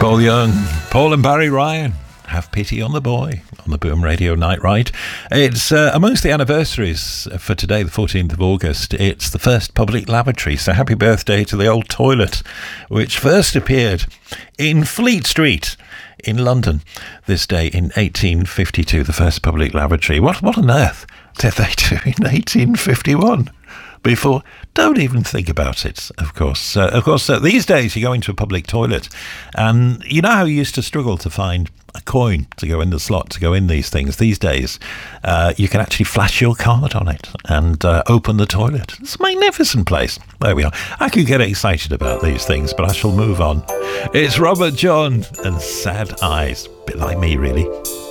Paul Young, Paul and Barry Ryan, Have Pity on the Boy, on the Boom Radio Night Ride. It's amongst the anniversaries for today, the 14th of August. It's the first public lavatory, so happy birthday to the old toilet, which first appeared in Fleet Street in London this day in 1852, the first public lavatory. What on earth did they do in 1851? Before, don't even think about it, of course. These days you go into a public toilet and you know how you used to struggle to find a coin to go in the slot, to go in these things. These days, you can actually flash your card on it and open the toilet. It's a magnificent place. There we are. I could get excited about these things, but I shall move on. It's Robert John and Sad Eyes. A bit like me, really.